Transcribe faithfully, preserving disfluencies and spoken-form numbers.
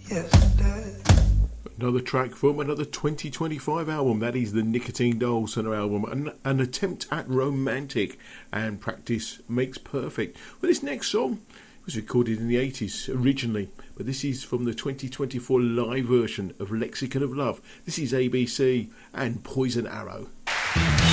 Yes, it does. Another track from another twenty twenty-five album. That is the Nicotine Dolls album, an, an attempt at romantic, and practice makes perfect. Well, this next song was recorded in the eighties originally, but this is from the twenty twenty-four live version of Lexicon of Love. This is A B C and Poison Arrow.